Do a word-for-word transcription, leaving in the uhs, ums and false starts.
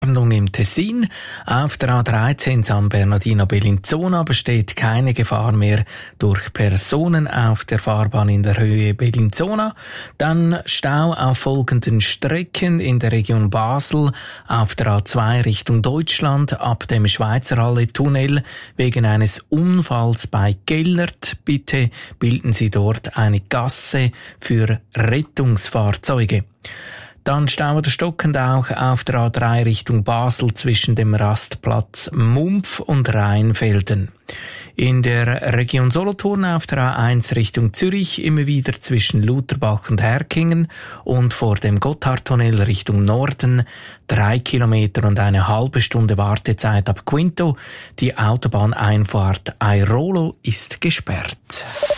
Fahndung im Tessin. Auf der A dreizehn San Bernardino Bellinzona besteht keine Gefahr mehr durch Personen auf der Fahrbahn in der Höhe Bellinzona. Dann Stau auf folgenden Strecken in der Region Basel, auf der A zwei Richtung Deutschland ab dem Schweizerhalle-Tunnel wegen eines Unfalls bei Gellert. Bitte bilden Sie dort eine Gasse für Rettungsfahrzeuge. Dann Stau oder stockend auch auf der A drei Richtung Basel zwischen dem Rastplatz Mumpf und Rheinfelden. In der Region Solothurn auf der A eins Richtung Zürich immer wieder zwischen Lutherbach und Herkingen und vor dem Gotthardtunnel Richtung Norden drei Kilometer und eine halbe Stunde Wartezeit ab Quinto. Die Autobahneinfahrt Airolo ist gesperrt.